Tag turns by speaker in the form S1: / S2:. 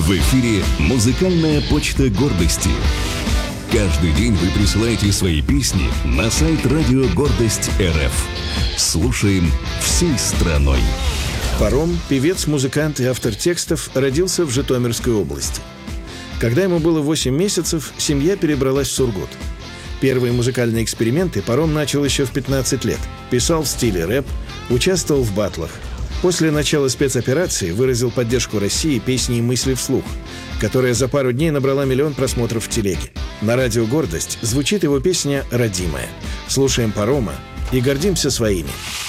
S1: В эфире «Музыкальная почта гордости». Каждый день вы присылаете свои песни на сайт «Радио Гордость РФ». Слушаем всей страной.
S2: Паром, певец, музыкант и автор текстов, родился в Житомирской области. Когда ему было 8 месяцев, семья перебралась в Сургут. Первые музыкальные эксперименты Паром начал еще в 15 лет. Писал в стиле рэп, участвовал в баттлах. После начала спецоперации выразил поддержку России песней «Мысли вслух», которая за пару дней набрала 1 миллион просмотров в телеге. На радио «Гордость» звучит его песня «Родимая». Слушаем Парома и гордимся своими.